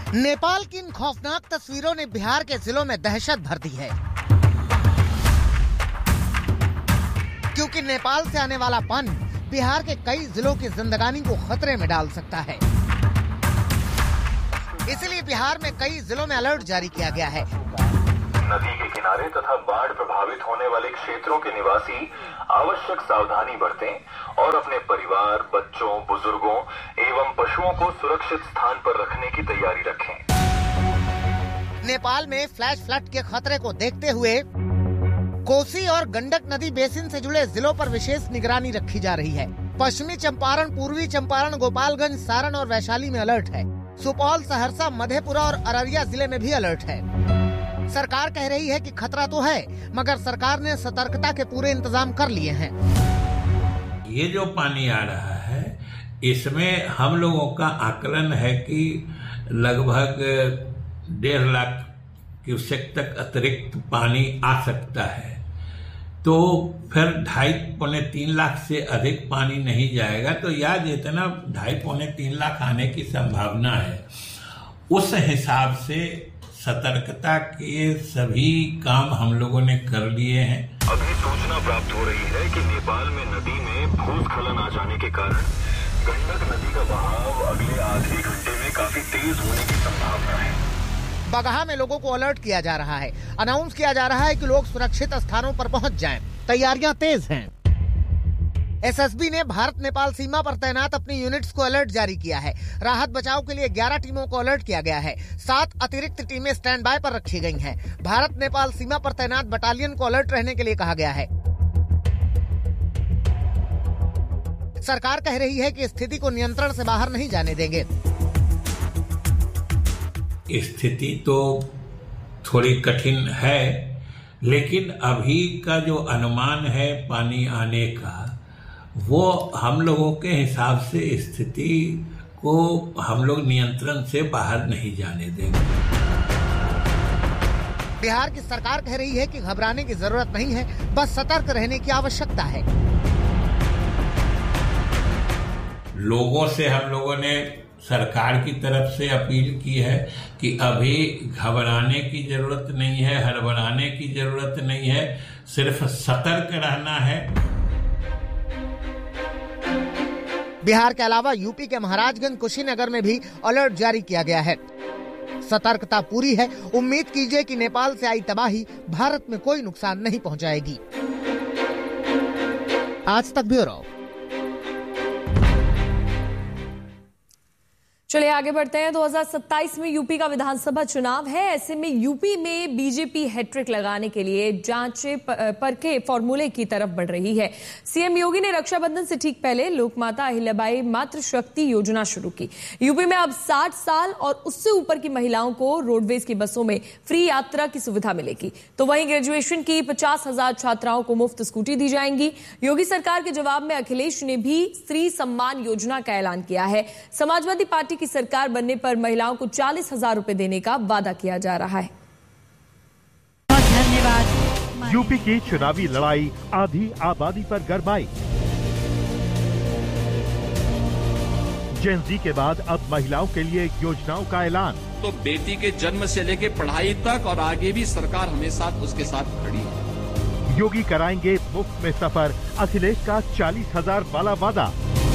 नेपाल की इन खौफनाक तस्वीरों ने बिहार के जिलों में दहशत भर दी है, क्योंकि नेपाल से आने वाला पानी बिहार के कई जिलों की जिंदगानी को खतरे में डाल सकता है। इसलिए बिहार में कई जिलों में अलर्ट जारी किया गया है। नदी के किनारे तथा बाढ़ प्रभावित होने वाले क्षेत्रों के निवासी आवश्यक सावधानी बरतें और अपने परिवार, बच्चों, बुजुर्गों एवं पशुओं को सुरक्षित स्थान पर रखने की तैयारी रखें। नेपाल में फ्लैश फ्लड के खतरे को देखते हुए कोसी और गंडक नदी बेसिन से जुड़े जिलों पर विशेष निगरानी रखी जा रही है। पश्चिमी चंपारण, पूर्वी चंपारण, गोपालगंज, सारण और वैशाली में अलर्ट है। सुपौल, सहरसा, मधेपुरा और अररिया जिले में भी अलर्ट है। सरकार कह रही है कि खतरा तो है, मगर सरकार ने सतर्कता के पूरे इंतजाम कर लिए हैं। ये जो पानी आ रहा है, इसमें हम लोगों का आकलन है कि लगभग 1.5 लाख क्यूसेक तक अतिरिक्त पानी आ सकता है। तो फिर 2.5-3 लाख से अधिक पानी नहीं जाएगा। तो या जितना 2.5-3 लाख आने की संभावना है, उस हिसाब से सतर्कता के सभी काम हम लोगों ने कर लिए हैं। अभी सूचना प्राप्त हो रही है कि नेपाल में नदी में भूस्खलन आ जाने के कारण गंडक नदी का बहाव अगले आधे घंटे में काफी तेज होने की संभावना है। बगहा में लोगों को अलर्ट किया जा रहा है। अनाउंस किया जा रहा है कि लोग सुरक्षित स्थानों पर पहुंच जाएं। तैयारियां तेज हैं। एसएसबी ने भारत नेपाल सीमा पर तैनात अपनी यूनिट्स को अलर्ट जारी किया है। राहत बचाव के लिए 11 टीमों को अलर्ट किया गया है। 7 अतिरिक्त टीमें स्टैंड बाय पर रखी गई हैं। भारत नेपाल सीमा पर तैनात बटालियन को अलर्ट रहने के लिए कहा गया है। सरकार कह रही है कि स्थिति को नियंत्रण से बाहर नहीं जाने देंगे। स्थिति तो थोड़ी कठिन है, लेकिन अभी का जो अनुमान है पानी आने का, वो हम लोगों के हिसाब से स्थिति को हम लोग नियंत्रण से बाहर नहीं जाने देंगे। बिहार की सरकार कह रही है कि घबराने की जरूरत नहीं है, बस सतर्क रहने की आवश्यकता है। लोगों से हम लोगों ने सरकार की तरफ से अपील की है कि अभी घबराने की जरूरत नहीं है, हड़बड़ाने की जरूरत नहीं है, सिर्फ सतर्क रहना है। बिहार के अलावा यूपी के महाराजगंज, कुशीनगर में भी अलर्ट जारी किया गया है। सतर्कता पूरी है। उम्मीद कीजिए कि नेपाल से आई तबाही भारत में कोई नुकसान नहीं पहुंचाएगी। आज तक ब्यूरो। चलिए आगे बढ़ते हैं। 2027 में यूपी का विधानसभा चुनाव है। ऐसे में यूपी में बीजेपी हैट्रिक लगाने के लिए जांचे परखे फॉर्मूले की तरफ बढ़ रही है। सीएम योगी ने रक्षाबंधन से ठीक पहले लोकमाता अहिल्याबाई मातृशक्ति योजना शुरू की। यूपी में अब 60 साल और उससे ऊपर की महिलाओं को रोडवेज की बसों में फ्री यात्रा की सुविधा मिलेगी। तो वहीं ग्रेजुएशन की 50,000 छात्राओं को मुफ्त स्कूटी दी जाएंगी। योगी सरकार के जवाब में अखिलेश ने भी स्त्री सम्मान योजना का ऐलान किया है। समाजवादी पार्टी की सरकार बनने पर महिलाओं को 40,000 रुपए देने का वादा किया जा रहा है। धन्यवाद। यूपी की चुनावी लड़ाई आधी आबादी पर गरमाई। जेन जी के बाद अब महिलाओं के लिए योजनाओं का ऐलान। तो बेटी के जन्म से लेकर पढ़ाई तक और आगे भी सरकार हमेशा उसके साथ खड़ी है। योगी कराएंगे मुफ्त में सफर, अखिलेश का 40,000 वाला वादा।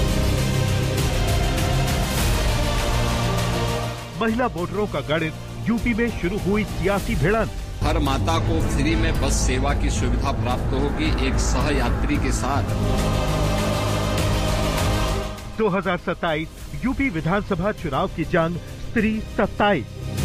महिला वोटरों का गणित, यूपी में शुरू हुई सियासी भिड़ंत। हर माता को फ्री में बस सेवा की सुविधा प्राप्त होगी एक सहयात्री के साथ। 2027 यूपी विधानसभा चुनाव की जंग स्त्री 27।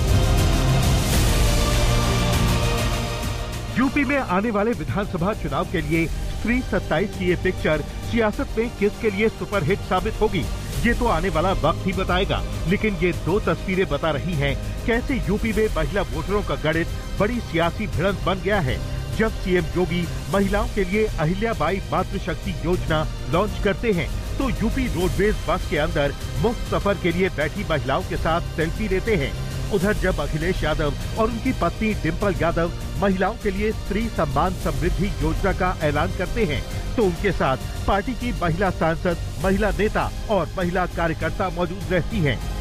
यूपी में आने वाले विधानसभा चुनाव के लिए स्त्री 27 की ये पिक्चर सियासत में किसके लिए सुपरहिट साबित होगी, ये तो आने वाला वक्त ही बताएगा। लेकिन ये 2 तस्वीरें बता रही हैं कैसे यूपी में महिला वोटरों का गणित बड़ी सियासी भिड़ंत बन गया है। जब सीएम योगी महिलाओं के लिए अहिल्याबाई मातृशक्ति योजना लॉन्च करते हैं तो यूपी रोडवेज बस के अंदर मुफ्त सफर के लिए बैठी महिलाओं के साथ सेल्फी लेते हैं। उधर जब अखिलेश यादव और उनकी पत्नी डिम्पल यादव महिलाओं के लिए स्त्री सम्मान समृद्धि योजना का ऐलान करते हैं तो उनके साथ पार्टी की महिला सांसद, महिला नेता और महिला कार्यकर्ता मौजूद रहती हैं।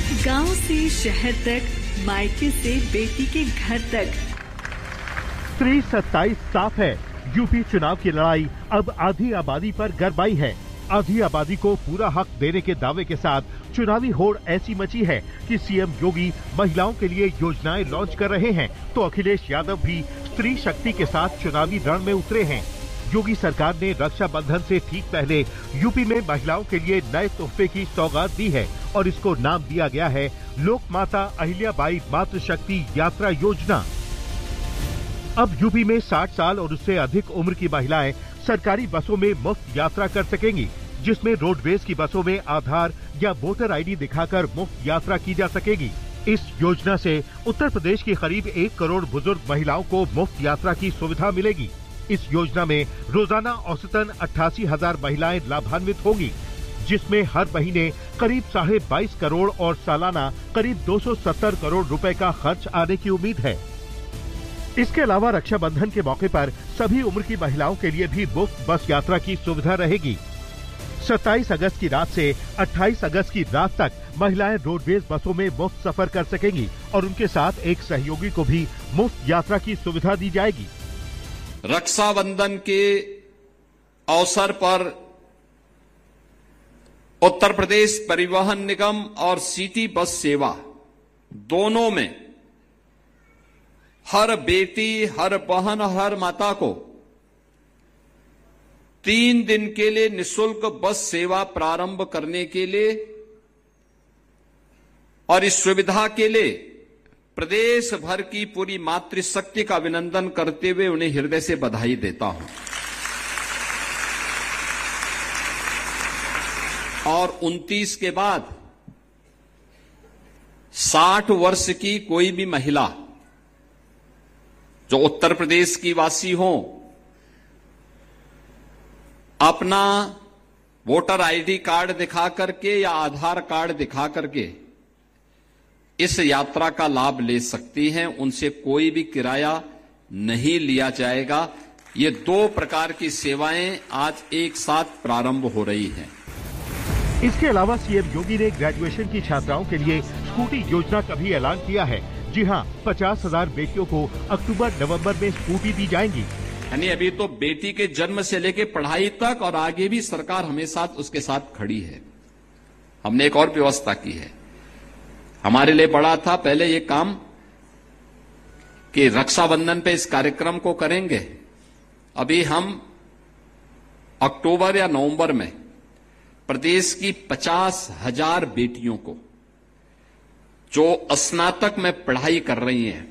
गांव से शहर तक, मायके से बेटी के घर तक। स्त्री 27 साफ है। यूपी चुनाव की लड़ाई अब आधी आबादी पर गरमाई है। आधी आबादी को पूरा हक देने के दावे के साथ चुनावी होड़ ऐसी मची है कि सीएम योगी महिलाओं के लिए योजनाएं लॉन्च कर रहे हैं, तो अखिलेश यादव भी स्त्री शक्ति के साथ चुनावी रण में उतरे हैं। योगी सरकार ने रक्षाबंधन से ठीक पहले यूपी में महिलाओं के लिए नए तोहफे की सौगात दी है और इसको नाम दिया गया है लोक माता अहिल्याबाई मातृशक्ति यात्रा योजना। अब यूपी में 60 साल और उससे अधिक उम्र की महिलाएं सरकारी बसों में मुफ्त यात्रा कर सकेंगी, जिसमें रोडवेज की बसों में आधार या वोटर आईडी दिखाकर मुफ्त यात्रा की जा सकेगी। इस योजना से उत्तर प्रदेश की करीब 1 करोड़ बुजुर्ग महिलाओं को मुफ्त यात्रा की सुविधा मिलेगी। इस योजना में रोजाना औसतन 88,000 महिलाएं लाभान्वित होंगी, जिसमें हर महीने करीब 22.5 करोड़ और सालाना करीब 270 करोड़ रुपए का खर्च आने की उम्मीद है। इसके अलावा रक्षाबंधन के मौके पर सभी उम्र की महिलाओं के लिए भी मुफ्त बस यात्रा की सुविधा रहेगी। 27 अगस्त की रात से 28 अगस्त की रात तक महिलाएं रोडवेज बसों में मुफ्त सफर कर सकेंगी और उनके साथ एक सहयोगी को भी मुफ्त यात्रा की सुविधा दी जाएगी। रक्षाबंधन के अवसर पर उत्तर प्रदेश परिवहन निगम और सिटी बस सेवा दोनों में हर बेटी, हर बहन, हर माता को 3 दिन के लिए निःशुल्क बस सेवा प्रारंभ करने के लिए और इस सुविधा के लिए प्रदेश भर की पूरी मातृशक्ति का अभिनंदन करते हुए उन्हें हृदय से बधाई देता हूं। और 29 के बाद 60 वर्ष की कोई भी महिला जो उत्तर प्रदेश की वासी हो, अपना वोटर आईडी कार्ड दिखा करके या आधार कार्ड दिखा करके इस यात्रा का लाभ ले सकती हैं। उनसे कोई भी किराया नहीं लिया जाएगा। ये 2 प्रकार की सेवाएं आज एक साथ प्रारंभ हो रही हैं। इसके अलावा सीएम योगी ने ग्रेजुएशन की छात्राओं के लिए स्कूटी योजना का भी ऐलान किया है। जी हां, 50,000 बेटियों को अक्टूबर-नवंबर में स्कूटी दी जाएंगी। यानी अभी तो बेटी के जन्म से लेकर पढ़ाई तक और आगे भी सरकार हमेशा उसके साथ खड़ी है। हमने एक और व्यवस्था की है। हमारे लिए बड़ा था पहले ये काम कि रक्षाबंधन पे इस कार्यक्रम को करेंगे। अभी हम अक्टूबर या नवंबर में प्रदेश की 50,000 बेटियों को जो स्नातक में पढ़ाई कर रही हैं,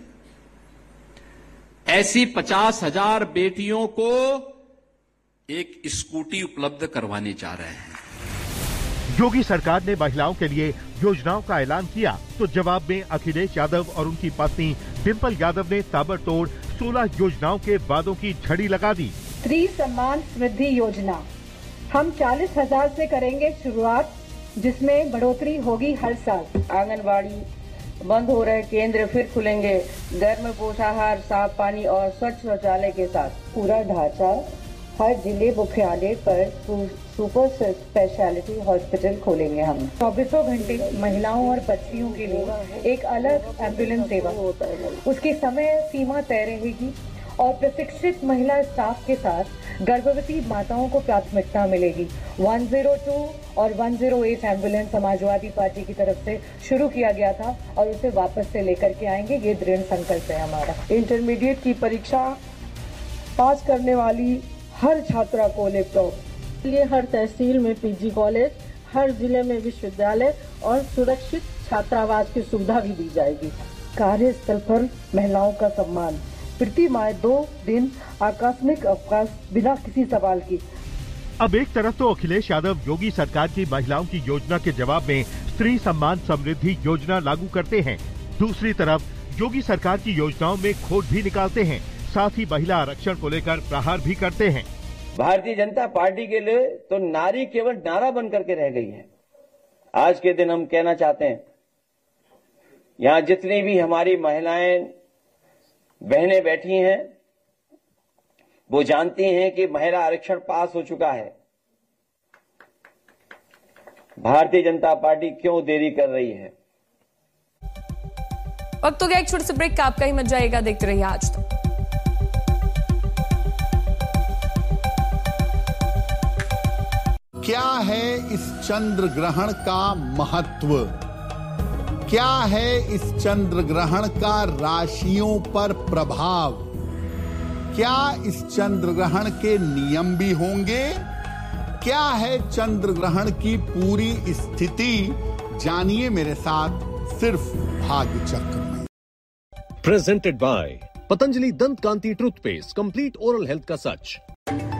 ऐसी 50,000 बेटियों को एक स्कूटी उपलब्ध करवाने जा रहे हैं। योगी सरकार ने महिलाओं के लिए योजनाओं का ऐलान किया तो जवाब में अखिलेश यादव और उनकी पत्नी डिंपल यादव ने ताबड़तोड़ 16 योजनाओं के वादों की झड़ी लगा दी। स्त्री सम्मान समृद्धि योजना हम 40,000 से करेंगे शुरुआत, जिसमें बढ़ोतरी होगी हर साल। आंगनबाड़ी बंद हो रहे केंद्र फिर खुलेंगे, गर्म पोषाहार, साफ पानी और स्वच्छ शौचालय के साथ पूरा ढांचा। हर जिले मुख्यालय पर सुपर स्पेशलिटी हॉस्पिटल खोलेंगे हम। 24 घंटे महिलाओं और बच्चियों के लिए एक अलग एम्बुलेंस सेवा, उसकी समय सीमा तय रहेगी और प्रशिक्षित महिला स्टाफ के साथ गर्भवती माताओं को प्राथमिकता मिलेगी। 102 और 108 एम्बुलेंस समाजवादी पार्टी की तरफ से शुरू किया गया था और उसे वापस से लेकर के आएंगे, ये दृढ़ संकल्प है हमारा। इंटरमीडिएट की परीक्षा पास करने वाली हर छात्रा को लैपटॉप, लिए हर तहसील में पीजी कॉलेज, हर जिले में विश्वविद्यालय और सुरक्षित छात्रावास की सुविधा भी दी जाएगी। कार्यस्थल पर महिलाओं का सम्मान, प्रति माह 2 दिन आकस्मिक अवकाश बिना किसी सवाल की। अब एक तरफ तो अखिलेश यादव योगी सरकार की महिलाओं की योजना के जवाब में स्त्री सम्मान समृद्धि योजना लागू करते हैं, दूसरी तरफ योगी सरकार की योजनाओं में खोट भी निकालते हैं, साथ ही महिला आरक्षण को लेकर प्रहार भी करते हैं। भारतीय जनता पार्टी के लिए तो नारी केवल नारा बन करके रह गई है। आज के दिन हम कहना चाहते हैं, यहाँ जितनी भी हमारी महिलाएं बहनें बैठी हैं, वो जानती हैं कि महिला आरक्षण पास हो चुका है। भारतीय जनता पार्टी क्यों देरी कर रही है? वक्त हो गया एक छोटे से ब्रेक का, आपका ही मत जाएगा, देखते रहिए आज तक। क्या है इस चंद्र ग्रहण का महत्व? क्या है इस चंद्र ग्रहण का राशियों पर प्रभाव? क्या इस चंद्र ग्रहण के नियम भी होंगे? क्या है चंद्र ग्रहण की पूरी स्थिति? जानिए मेरे साथ सिर्फ भाग्य चक्र में। प्रेजेंटेड बाय पतंजलि दंत कांति टूथपेस्ट, कंप्लीट ओरल हेल्थ का सच।